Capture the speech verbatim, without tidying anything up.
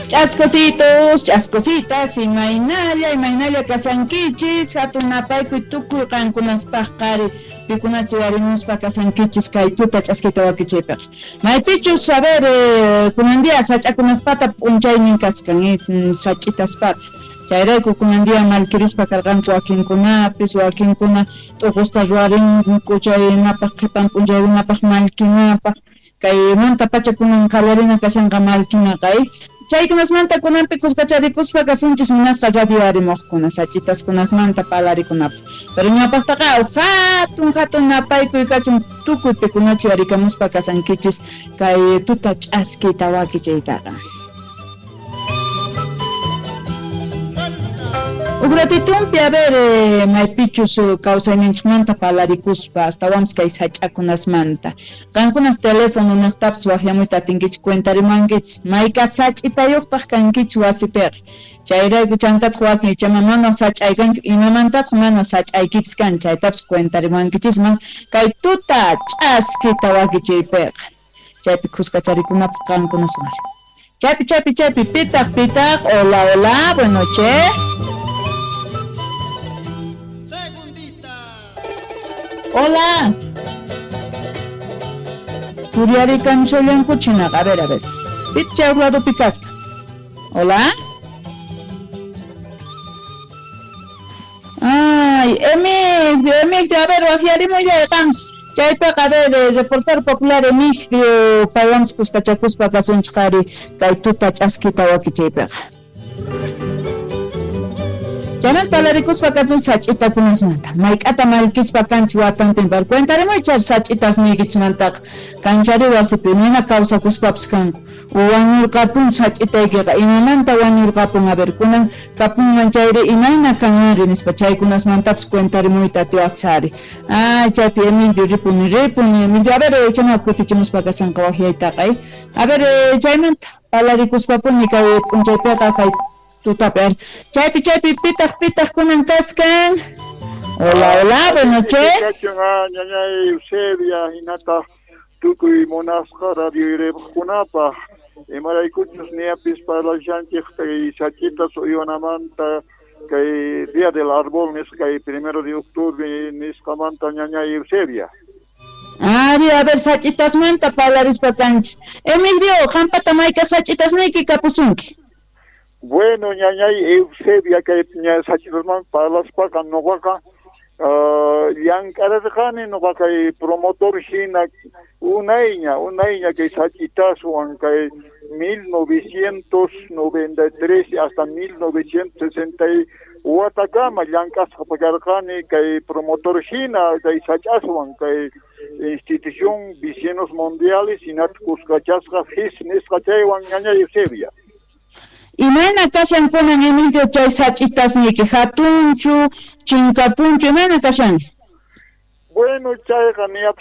Chascositos, chascositas, imaynalla, imaynalla kasankichis, hatunapayku tukuy qankunaspaq qari, pikunachu yarimuspa kasankichis kay tuta ch'askita wakichaypaq. Maypichu saber, eh, kunandia sach'akunaspata p'unchaynin kaskan, eh, sach'itaspata. Chayrayku kunandia malkirispa karqanku wakinkunapis, wakinkuna t'uqusta ruwarinku chaynapaq qhipan p'unchayrunapaq malkinapaq, kay manta pachakunan qallarina kashanqa malkina kay. Chaykunasmanta kunanpi kuskacharikuspa kasunchis munasqa radio arimuqkuna sach'itaskunasmanta palarikunapaq. Pero ñawpaqtaqa hatun hatun napaykuy kachun tukuypi kunachu arikamuspa kasankichis kay tuta ch'askita wakichaytaqa. Ugratitumpi a ver eh, maypichus kawsayninchikmanta palarikuspa astawanpas kay sach'akunasmanta. Qankunas teléfono naqtapas waqyamuyta atinkichik cuentarimankichis mayqa sach'ipayuqtaq kankichis wasipiqa. Chayrayku chantataq wakin ichama mana sach'aykanchu imamantataq mana sach'aykipis kan chaytapas cuentarimankichisman kay tuta ch'askita wakichaypiqa. Chaypi kuskacharikunapaq qankunas wari. Chaypi chaypi chaypi pitaq pitaq hola hola buenas noches. Hola. Puriarikan soyan kuchina. A ver, a ver. Pitcha hablado picasca. Hola. Ay, Emig, Emig, a ver, wafiarimo ya kan. Chaypa a ver, reportar popular Emig, pagamos kuskachacuspa kasunchqari kay tuta ch'askita wakichaypiqa. Chaman palarikuspa kasun sach'ita kunasmanta. Mayk'ata malkispa kanchi watantin par cuentarimo ichar sach'itas nikichmantaqa. Kanchari wasipi nina kawsakuspapas kanku. Wañurqapun sach'itaykiqa imamanta wañurqapun a ver kunan kapunman chayri imayna kanmari nispa chaykunasmantapas cuentarimuyta tiwachari. Ay chaypi Emilio ripuni ripuni Emilio a ver chama kutichimuspa kasanqa waqyaytaqa. A ver chaymanta palarikuspapunni kay p'unchaypiqa kay tutaper. Chaypi chaypi pitaq pitaq kunan kaskan. Hola hola buenas noches. Ñaña Eusebia hinata tukuy monasqa radio irebkunapa. Imaraykuchus niapis parlachanchik kay sachitas uywanamanta kay Día del Árbol nisqa kay primero de octubre nisqamanta ñaña Eusebia. Ari a ver sachitasmanta parlarispa kanchis. Emilio qampata mayqa sachitasniyki kapusunki. Bueno, ñañay Eusebia kay sachitasman parlaspa kan noqaqa llank'ararqani noqa kay promotor hina unayña unayña kay sachitaswan kay mil novecientos noventa y tres hasta mil novecientos sesenta watakama llank'asqa pakarqani kay promotor hina kay sachaswan kay institución Vecinos Mundiales hinata kuskachasqa F I S nisqa chaywan ñañay Eusebia. Imana kashan kunan Emilio chay sach'itasniki hatunchu, chinkapunchu, imana kashan? Bueno, chayqa niyapas